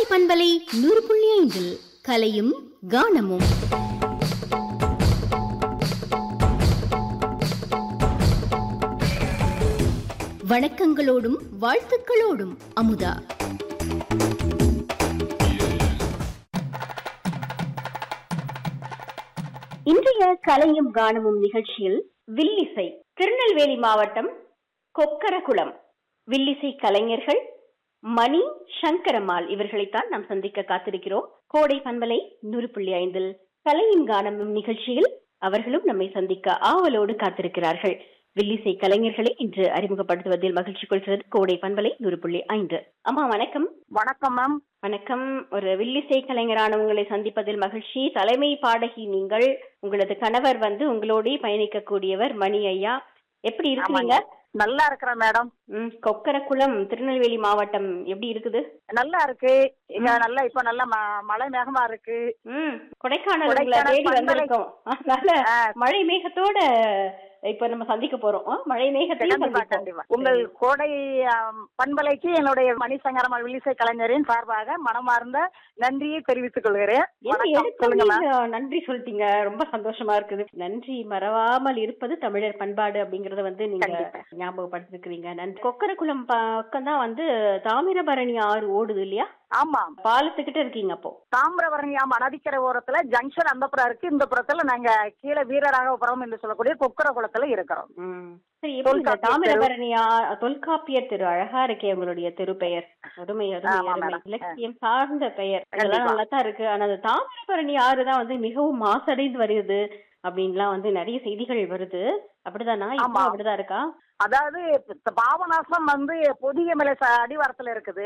பண்பலை 100.5 கலையும் கானமும். வணக்கங்களோடும் வாழ்த்துக்களோடும் அமுதா. இன்றைய கலையும் கானமும் நிகழ்ச்சியில் வில்லிசை, திருநெல்வேலி மாவட்டம் கொக்கரகுளம் வில்லிசை கலைஞர்கள் மணி சங்கரம்மாள் இவர்களைத்தான் நாம் சந்திக்க காத்திருக்கிறோம். கோடை பண்பலை 100.5 கலையும் கானமும் நிகழ்ச்சியில் அவர்களும் நம்மை சந்திக்க ஆவலோடு காத்திருக்கிறார்கள். வில்லிசை கலைஞர்களை இன்று அறிமுகப்படுத்துவதில் மகிழ்ச்சி கொள்கிறது கோடை பண்பலை 100.5. அம்மா வணக்கம். வணக்கம் மேம். வணக்கம். ஒரு வில்லிசை கலைஞரான உங்களை சந்திப்பதில் மகிழ்ச்சி. தலைமை பாடகி நீங்கள், உங்களது கணவர் உங்களோட பயணிக்க கூடியவர் மணி ஐயா. எப்படி இருக்கிறீங்க? நல்லா இருக்கிறேன் மேடம். கொக்கரகுளம் திருநெல்வேலி மாவட்டம் எப்படி இருக்குது? நல்லா இருக்கு. இங்க நல்லா இப்ப நல்ல மழை மேகமா இருக்கு. கொடைக்கானல் தேடி வந்திருக்கோம். அதனால மழை மேகத்தோட இப்ப நம்ம சந்திக்க போறோம். மழை மேகத்தையும் உங்கள் கோடை பண்பலைக்கு என்னுடைய மணி சங்கரம்மாள் வில்லிசை கலைஞரின் சார்பாக மனமார்ந்த நன்றியை தெரிவித்துக் கொள்கிறேன். நன்றி சொல்லிட்டீங்க, ரொம்ப சந்தோஷமா இருக்குது. நன்றி மறவாமல் இருப்பது தமிழர் பண்பாடு அப்படிங்கறத நீங்க ஞாபகப்படுத்திருக்கிறீங்க. நன்றி. கொக்கரகுளம் பக்கம் தான் தாமிரபரணி ஆறு ஓடுது இல்லையா? ஆமா, பாலத்துக்கிட்ட இருக்கீங்க. அப்போ தாமிரபரணி நதிக்கரை ஓரத்துல ஜங்ஷன் அந்த புறம் இருக்கு. இந்த புறத்துல நாங்க கீழே வீரராகபுரம் என்று சொல்லக்கூடிய கொக்கரகுளத்துல இருக்கிறோம். சரி, தாமிரபரணி தொல்காப்பியர் தெரு அழகா இருக்கே உங்களுடைய தெரு பெயர். அருமை அருமை, இலக்கியம் சார்ந்த பெயர். அதெல்லாம் நல்லா தான் இருக்கு. ஆனா அந்த தாமிரபரணி ஆறு தான் மிகவும் மாசடைந்து வருது அப்படின்லாம் நிறைய செய்திகள் வருது. அப்படிதானா? அப்படிதான் இருக்கா? அதாவது பாவநாசம் பொதிய மலை அடிவாரத்துல இருக்குது.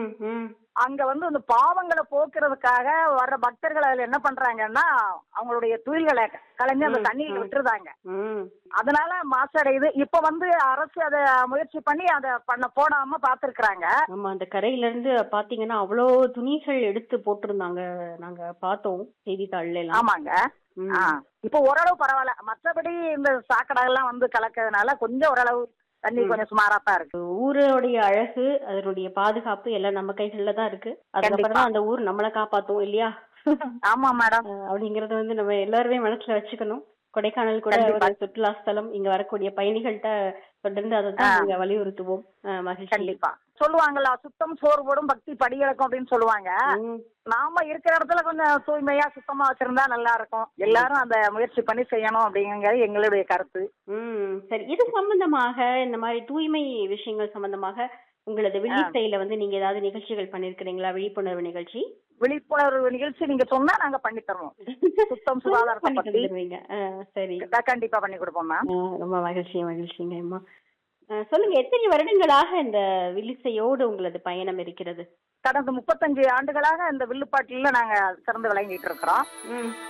அங்க அந்த பாவங்களை போக்குறதுக்காக வர்ற பக்தர்கள் அதுல என்ன பண்றாங்கன்னா அவங்களுடைய துயில்களை கலைஞ்சு அந்த தண்ணியில விட்டுருதாங்க. அதனால மாசடையுது. இப்ப அரசு அத முயற்சி பண்ணி அத போடாம பாத்துருக்காங்க. ஆமா, அந்த கரையில இருந்து பாத்தீங்கன்னா அவ்வளவு துணிகள் எடுத்து போட்டிருந்தாங்க, நாங்க பார்த்தோம் செய்தித்தாள்ல எல்லாம். ஆமாங்க. இப்ப ஓரளவு பரவாயில்ல. மற்றபடி இந்த சாக்கடை எல்லாம் கலக்கிறதுனால கொஞ்சம் ஓரளவு தண்ணி கொஞ்சம் சுமாராத்தான் இருக்கு. ஊரோடைய அழகு, அதனுடைய பாதுகாப்பு எல்லாம் நம்ம கைகள்ல தான் இருக்கு. அதுக்கப்புறம் தான் அந்த ஊர் நம்மளை காப்பாத்தும் இல்லையா? ஆமா மேடம். அப்படிங்கறது நம்ம எல்லாருமே மனசுல வச்சுக்கணும். கொடைக்கானல் கூட ஒரு சுற்றுலா ஸ்தலம். இங்க வரக்கூடிய பயணிகள்கிட்ட தொடர்ந்து அதைத்தான் நாங்க வலியுறுத்துவோம். மகிழ்ச்சி. கண்டிப்பா சொல்லுவாங்கல்ல, சுத்தம் சோறு போடும் பக்தி படியிழக்கும் அப்படின்னு சொல்லுவாங்க. நாம இருக்கிற இடத்துல கொஞ்சம் தூய்மையா சுத்தமா வச்சிருந்தா நல்லா இருக்கும். எல்லாரும் அந்த முயற்சி பண்ணி செய்யணும் அப்படிங்கிறது எங்களுடைய கருத்து. சரி, இது சம்பந்தமாக, இந்த மாதிரி தூய்மை விஷயங்கள் சம்பந்தமாக உங்களது வில்லிசையில நீங்க ஏதாவது நிகழ்ச்சிகள் பண்ணிருக்கிறீங்களா? விழிப்புணர்வு நிகழ்ச்சி? விழிப்புணர்வு நிகழ்ச்சி நீங்க சொன்னா நாங்க பண்ணி தருவோம். சுத்தம் சுகாதாரத்தை பத்தி. சரி, கண்டிப்பா பண்ணி கொடுப்போம். ரொம்ப மகிழ்ச்சிங்க அம்மா. சொல்லுங்க, எத்தனை வருடங்களாக இந்த வில்லிசையோடு உங்களது பயணம் இருக்கிறது? கடந்த 35 ஆண்டுகளாக இந்த வில்லுப்பாட்டில நாங்க சிறந்து விளங்கிட்டு இருக்கிறோம்.